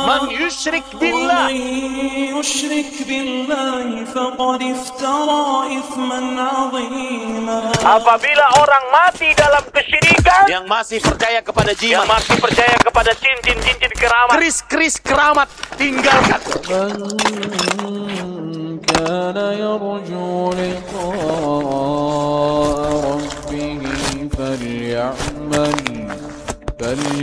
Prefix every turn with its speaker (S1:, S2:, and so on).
S1: man yusyrik billah
S2: faqad iftara ithman 'azima.
S1: Apabila orang mati dalam kesyirikan,
S3: yang masih percaya kepada jimat,
S1: yang masih percaya kepada cincin keramat,
S3: keris keramat, tinggalkan.
S2: Kana yarju liqa'a rabbih falyamal